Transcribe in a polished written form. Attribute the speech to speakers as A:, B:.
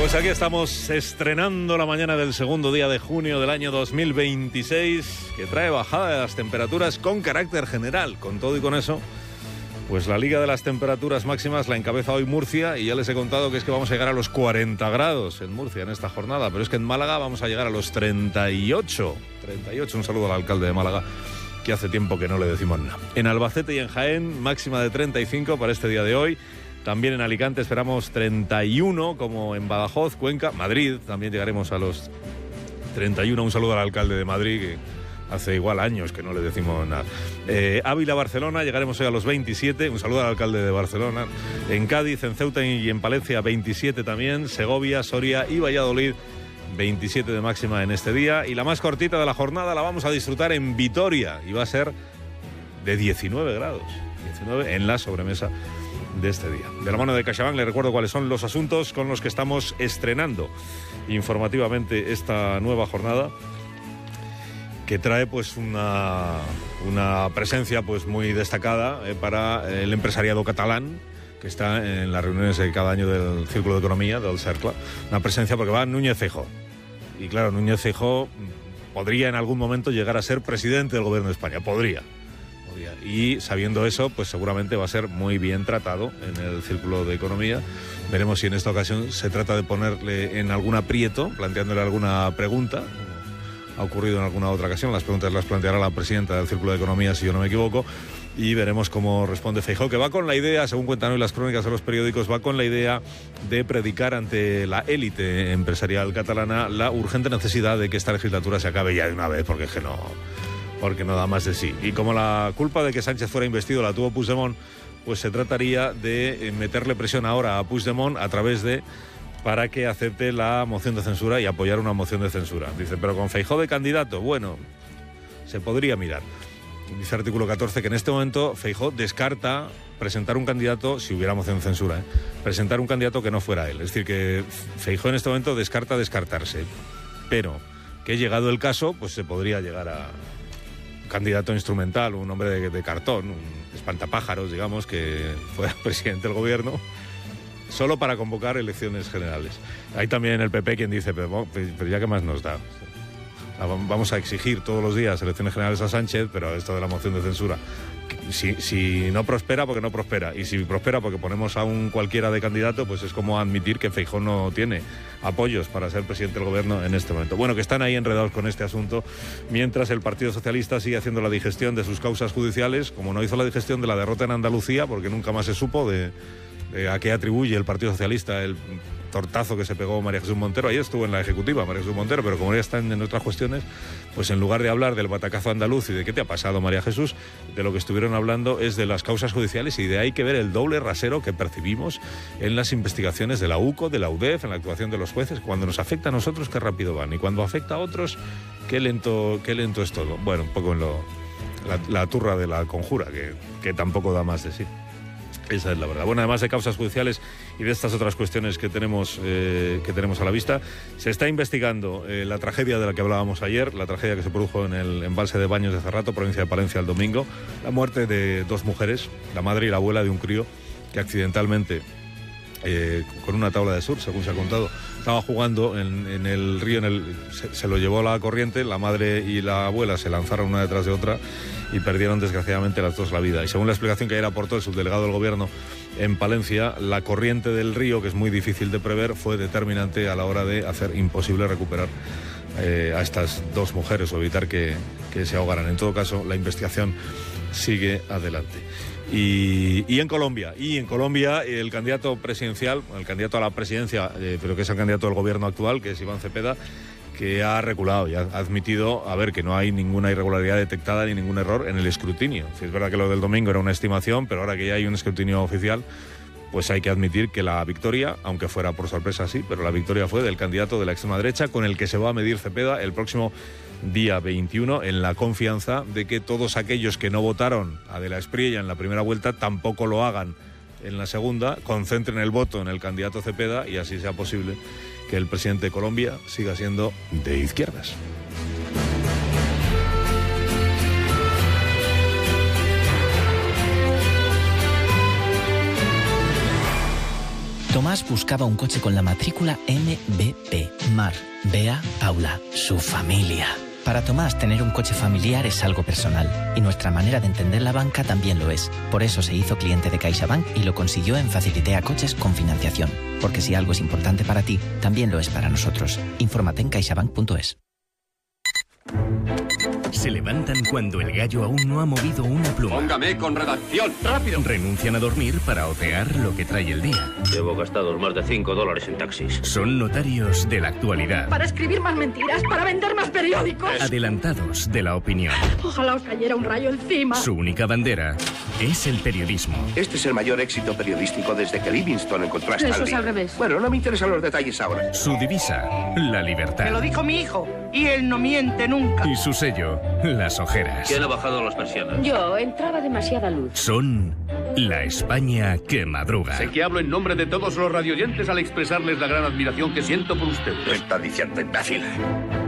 A: Pues aquí estamos estrenando la mañana del segundo día de junio del año 2026, que trae bajada de las temperaturas con carácter general. Con todo y con eso, pues la liga de las temperaturas máximas la encabeza hoy Murcia, y ya les he contado que es que vamos a llegar a los 40 grados en Murcia en esta jornada, pero es que en Málaga vamos a llegar a los 38. Un saludo al alcalde de Málaga, que hace tiempo que no le decimos nada. En Albacete y en Jaén, máxima de 35 para este día de hoy. También en Alicante esperamos 31, como en Badajoz, Cuenca, Madrid, también llegaremos a los 31. Un saludo al alcalde de Madrid, que hace igual años que no le decimos nada. Ávila, Barcelona, llegaremos hoy a los 27. Un saludo al alcalde de Barcelona. En Cádiz, en Ceuta y en Palencia, 27 también. Segovia, Soria y Valladolid, 27 de máxima en este día. Y la más cortita de la jornada la vamos a disfrutar en Vitoria, y va a ser de 19 grados. 19 en la sobremesa de este día. De la mano de CaixaBank les recuerdo cuáles son los asuntos con los que estamos estrenando informativamente esta nueva jornada, que trae pues una presencia pues muy destacada para el empresariado catalán, que está en las reuniones de cada año del Círculo de Economía, del CERCLA. Una presencia porque va Núñez Feijóo. Y claro, Núñez Feijóo podría en algún momento llegar a ser presidente del Gobierno de España. Podría. Y sabiendo eso, pues seguramente va a ser muy bien tratado en el Círculo de Economía. Veremos si en esta ocasión se trata de ponerle en algún aprieto, planteándole alguna pregunta. Ha ocurrido en alguna otra ocasión, las preguntas las planteará la presidenta del Círculo de Economía, si yo no me equivoco, y veremos cómo responde Feijóo, que va con la idea, según cuentan hoy las crónicas de los periódicos, va con la idea de predicar ante la élite empresarial catalana la urgente necesidad de que esta legislatura se acabe ya de una vez, porque no da más de sí. Y como la culpa de que Sánchez fuera investido la tuvo Puigdemont, pues se trataría de meterle presión ahora a Puigdemont para que acepte la moción de censura y apoyar una moción de censura. Dice, pero con Feijóo de candidato, bueno, se podría mirar. Dice artículo 14 que en este momento Feijóo descarta presentar un candidato, si hubiera moción de censura, presentar un candidato que no fuera él. Es decir, que Feijóo en este momento descarta descartarse. Pero que llegado el caso, pues se podría llegar a candidato instrumental, un hombre de cartón, un espantapájaros, digamos, que fuera presidente del gobierno, solo para convocar elecciones generales. Hay también el PP quien dice, pero ya qué más nos da. Vamos a exigir todos los días elecciones generales a Sánchez, pero esto de la moción de censura, si no prospera, porque no prospera, y si prospera porque ponemos a un cualquiera de candidato, pues es como admitir que Feijóo no tiene apoyos para ser presidente del gobierno en este momento. Bueno, que están ahí enredados con este asunto, mientras el Partido Socialista sigue haciendo la digestión de sus causas judiciales, como no hizo la digestión de la derrota en Andalucía, porque nunca más se supo de a qué atribuye el Partido Socialista el tortazo que se pegó María Jesús Montero. Ayer estuvo en la ejecutiva María Jesús Montero, pero como ya están en otras cuestiones, pues en lugar de hablar del batacazo andaluz y de qué te ha pasado, María Jesús, de lo que estuvieron hablando es de las causas judiciales, y de ahí que ver el doble rasero que percibimos en las investigaciones de la UCO, de la UDEF, en la actuación de los jueces. Cuando nos afecta a nosotros, qué rápido van, y cuando afecta a otros, qué lento es todo. Bueno, un poco en la turra de la conjura, que tampoco da más de sí. Esa es la verdad. Bueno, además de causas judiciales y de estas otras cuestiones que tenemos a la vista, se está investigando la tragedia de la que hablábamos ayer, la tragedia que se produjo en el embalse de Baños de Cerrato, provincia de Palencia, el domingo, la muerte de dos mujeres, la madre y la abuela de un crío que accidentalmente, con una tabla de surf, según se ha contado, estaba jugando en el río, se lo llevó la corriente, la madre y la abuela se lanzaron una detrás de otra y perdieron desgraciadamente las dos la vida. Y según la explicación que ayer aportó el subdelegado del gobierno en Palencia, la corriente del río, que es muy difícil de prever, fue determinante a la hora de hacer imposible recuperar a estas dos mujeres o evitar que se ahogaran. En todo caso, la investigación sigue adelante. Y en Colombia, el candidato presidencial, el candidato a la presidencia, pero que es el candidato del gobierno actual, que es Iván Cepeda, que ha reculado y ha admitido, que no hay ninguna irregularidad detectada ni ningún error en el escrutinio. Es verdad que lo del domingo era una estimación, pero ahora que ya hay un escrutinio oficial, pues hay que admitir que la victoria, aunque fuera por sorpresa sí, pero la victoria fue del candidato de la extrema derecha, con el que se va a medir Cepeda el próximo día 21, en la confianza de que todos aquellos que no votaron a De la Espriella en la primera vuelta tampoco lo hagan en la segunda, concentren el voto en el candidato Cepeda y así sea posible que el presidente de Colombia siga siendo de izquierdas.
B: Tomás buscaba un coche con la matrícula MBP. Mar, Bea, Paula, su familia. Para Tomás, tener un coche familiar es algo personal, y nuestra manera de entender la banca también lo es. Por eso se hizo cliente de CaixaBank y lo consiguió en Facilitea Coches con financiación. Porque si algo es importante para ti, también lo es para nosotros. Infórmate en caixabank.es.
C: Se levantan cuando el gallo aún no ha movido una pluma.
D: Póngame con redacción, rápido.
C: Renuncian a dormir para otear lo que trae el día.
E: Llevo gastados más de $5 en taxis.
C: Son notarios de la actualidad.
F: Para escribir más mentiras, para vender más periódicos.
C: Adelantados de la opinión.
F: Ojalá os cayera un rayo encima.
C: Su única bandera es el periodismo.
G: Este es el mayor éxito periodístico desde que Livingstone encontró a Stanley.
F: Eso es al revés.
G: Bueno, no me interesan los detalles ahora.
C: Su divisa, la libertad.
H: Me lo dijo mi hijo, y él no miente nunca.
C: Y su sello, las ojeras.
E: ¿Quién ha bajado las persianas?
I: Yo, entraba demasiada luz.
C: Son la España que madruga.
D: Sé que hablo en nombre de todos los radioyentes al expresarles la gran admiración que siento por ustedes.
G: ¿Qué está diciendo, imbécil?